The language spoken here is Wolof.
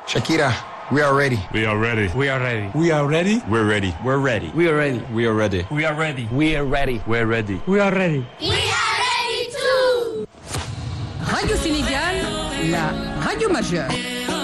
Shakira, we are ready. We are ready. We are ready. We are ready. We're ready. We're ready. We are ready. We are ready. We are ready. We are ready. We're ready. We are ready. We are ready too. Radio Sénégal, la radio majeure.